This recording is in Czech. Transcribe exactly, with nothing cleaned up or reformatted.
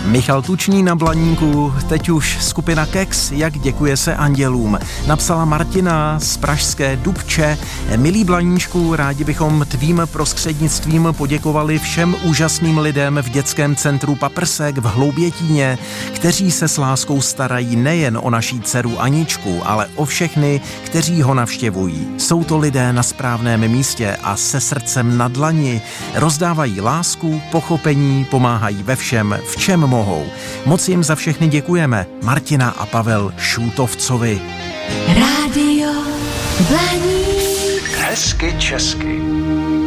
Michal Tučný na Blaníku, teď už skupina Keks, jak děkuje se andělům. Napsala Martina z pražské Dubče. Milý Blaníčku, rádi bychom tvým prostřednictvím poděkovali všem úžasným lidem v dětském centru Paprsek v Hloubětíně, kteří se s láskou starají nejen o naší dceru Aničku, ale o všechny, kteří ho navštěvují. Jsou to lidé na správném místě a se srdcem na dlani. Rozdávají lásku, pochopení, pomáhají ve všem, v čem mohou. Moc jim za všechny děkujeme. Martina a Pavel Šútovcovi. Rádio Blaník. Hezky česky.